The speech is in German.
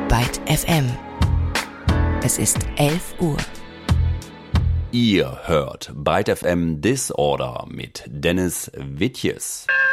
Byte FM. Es ist 11 Uhr. Ihr hört Byte FM Disorder mit Dennis Wittjes.